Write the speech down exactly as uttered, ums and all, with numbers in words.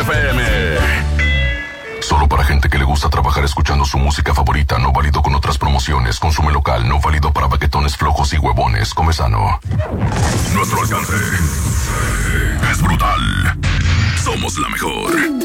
F M. Solo para gente que le gusta trabajar escuchando su música favorita, no válido con otras promociones. Consume local, no válido para baquetones flojos y huevones. Come sano. Nuestro alcance es brutal. Somos la mejor.